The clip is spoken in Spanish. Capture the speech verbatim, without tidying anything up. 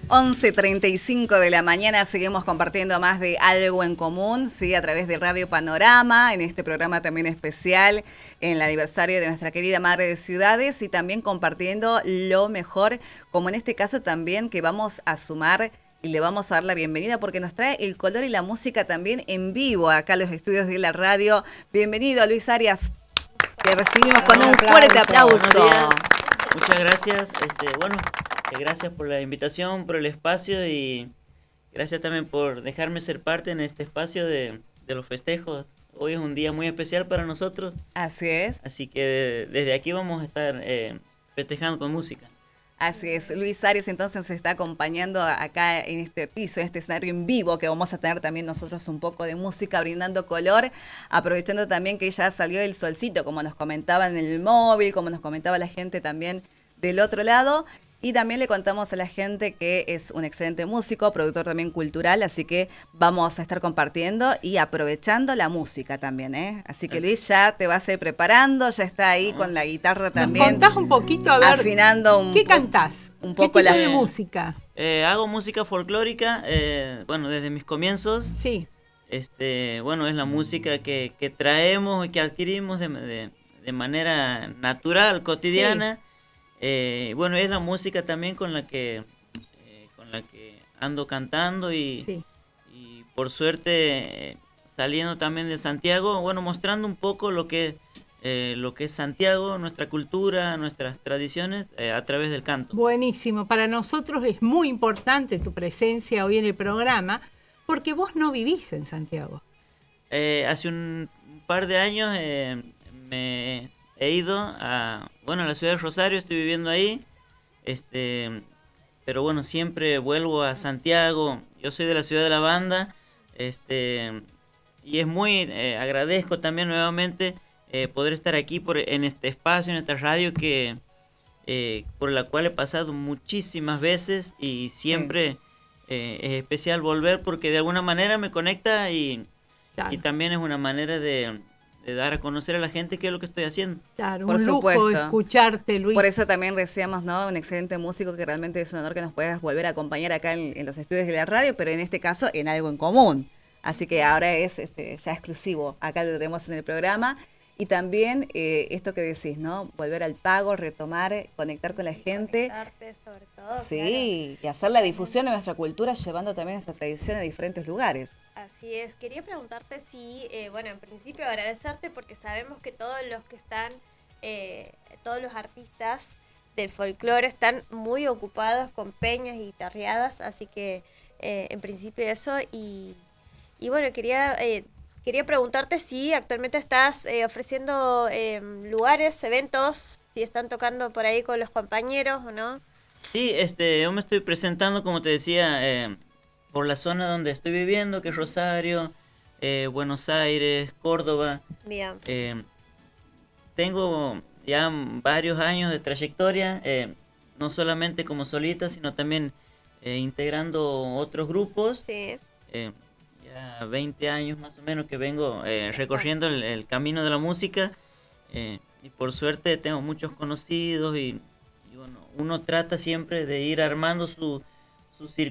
once treinta y cinco de la mañana seguimos compartiendo más de Algo en Común, ¿sí? A través de Radio Panorama, en este programa también especial, en el aniversario de nuestra querida Madre de Ciudades, y también compartiendo lo mejor, como en este caso también que vamos a sumar y le vamos a dar la bienvenida porque nos trae el color y la música también en vivo acá a los estudios de la radio. Bienvenido, Luis Arias, te recibimos con un fuerte aplauso. Muchas gracias, este, bueno, gracias por la invitación, por el espacio y gracias también por dejarme ser parte en este espacio de, de los festejos. Hoy es un día muy especial para nosotros. Así es. Así que de, desde aquí vamos a estar eh, festejando con música. Así es, Luis Arias entonces se está acompañando acá en este piso, en este escenario en vivo, que vamos a tener también nosotros un poco de música brindando color, aprovechando también que ya salió el solcito, como nos comentaban en el móvil, como nos comentaba la gente también del otro lado. Y también le contamos a la gente que es un excelente músico, productor también cultural, así que vamos a estar compartiendo y aprovechando la música también, ¿eh? Así que Luis ya te vas a ir preparando, ya está ahí con la guitarra también. ¿Nos contás un poquito, a ver, afinando un qué cantás? Un poco ¿Qué tipo la de música? Eh, hago música folclórica, eh, bueno, desde mis comienzos. Sí. Este, bueno, es la música que, que traemos y que adquirimos de, de, de manera natural, cotidiana. Sí. Eh, bueno, es la música también con la que eh, con la que ando cantando y, sí. y por suerte eh, saliendo también de Santiago, bueno, mostrando un poco lo que eh, lo que es Santiago, nuestra cultura, nuestras tradiciones eh, a través del canto. Buenísimo, para nosotros es muy importante tu presencia hoy en el programa porque vos no vivís en Santiago. Eh, hace un par de años eh, me he ido a, bueno, a la ciudad de Rosario, estoy viviendo ahí, este, pero bueno, siempre vuelvo a Santiago. Yo soy de la ciudad de la Banda, este, y es muy, eh, agradezco también nuevamente eh, poder estar aquí por, en este espacio, en esta radio que, eh, por la cual he pasado muchísimas veces y siempre sí. eh, es especial volver porque de alguna manera me conecta y, claro. y también es una manera de... de dar a conocer a la gente qué es lo que estoy haciendo. Claro, por un supuesto. Lujo escucharte, Luis. Por eso también decíamos, ¿no? Un excelente músico que realmente es un honor que nos puedas volver a acompañar acá en, en los estudios de la radio, pero en este caso en Algo en Común. Así que ahora es este, ya exclusivo, acá lo tenemos en el programa. Y también eh, esto que decís, ¿no? Volver al pago, retomar, conectar con la gente. Conectarte sobre todo. Sí, claro. Y hacer la difusión de nuestra cultura llevando también nuestra tradición a diferentes lugares. Así es, quería preguntarte si, eh, bueno, en principio agradecerte porque sabemos que todos los que están, eh, todos los artistas del folclore están muy ocupados con peñas y tarriadas, así que eh, en principio eso y, y bueno, quería, eh, quería preguntarte si actualmente estás eh, ofreciendo eh, lugares, eventos, si están tocando por ahí con los compañeros o no. Sí, este, yo me estoy presentando, como te decía, eh, por la zona donde estoy viviendo, que es Rosario, eh, Buenos Aires, Córdoba. Bien. Eh, tengo ya varios años de trayectoria, eh, no solamente como solista, sino también eh, integrando otros grupos. Sí. Eh, ya veinte años más o menos que vengo eh, recorriendo el, el camino de la música eh, y por suerte tengo muchos conocidos y, y bueno, uno trata siempre de ir armando su, su circuito.